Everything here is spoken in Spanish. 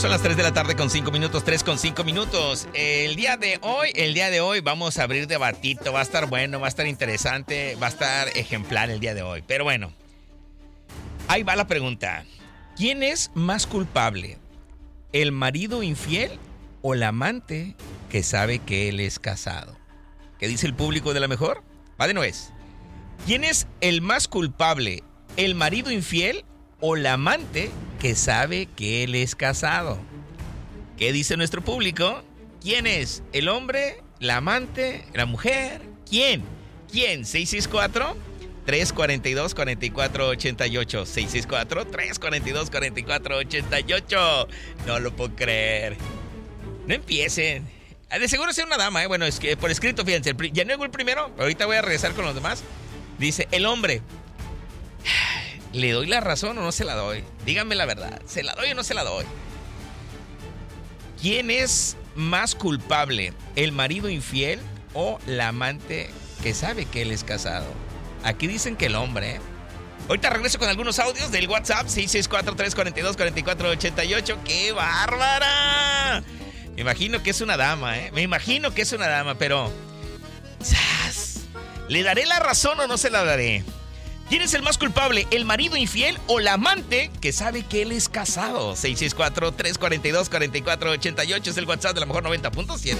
son las 3 de la tarde con 5 minutos, 3 con 5 minutos. El día de hoy vamos a abrir debatito. Va a estar bueno, va a estar interesante, va a estar ejemplar el día de hoy. Pero bueno, ahí va la pregunta. ¿Quién es más culpable? ¿El marido infiel o la amante que sabe que él es casado? ¿Qué dice el público de La Mejor? Va de nuez. ¿Quién es el más culpable? ¿El marido infiel o la amante que sabe que él es casado? ¿Qué dice nuestro público? ¿Quién es? ¿El hombre? ¿La amante? ¿La mujer? ¿Quién? ¿Quién? 664-342-4488. 664-342-4488. No lo puedo creer. No empiecen. De seguro es una dama, ¿eh? Bueno, es que por escrito, fíjense. Ya no llegó el primero, pero ahorita voy a regresar con los demás. Dice, el hombre. ¿Le doy la razón o no se la doy? Díganme la verdad. ¿Se la doy o no se la doy? ¿Quién es más culpable? ¿El marido infiel o la amante que sabe que él es casado? Aquí dicen que el hombre, ¿eh? Ahorita regreso con algunos audios del WhatsApp 664-342-4488. ¡Qué bárbara! Me imagino que es una dama, ¿eh? Me imagino que es una dama, pero... ¡zas! ¿Le daré la razón o no se la daré? ¿Quién es el más culpable? ¿El marido infiel o la amante que sabe que él es casado? 664-342-4488 es el WhatsApp de La Mejor 90.7.